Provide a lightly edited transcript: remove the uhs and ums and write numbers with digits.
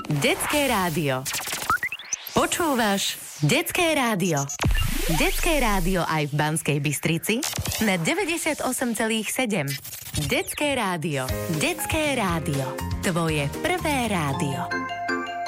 Detské rádio. Počúvaš Detské rádio. Detské rádio aj v Banskej Bystrici na 98,7. Detské rádio. Detské rádio. Tvoje prvé rádio.